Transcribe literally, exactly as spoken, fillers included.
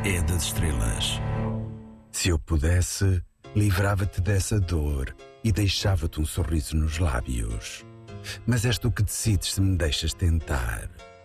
é das estrelas. Se eu pudesse, livrava-te dessa dor e deixava-te um sorriso nos lábios. Mas és tu que decides se me deixas tentar.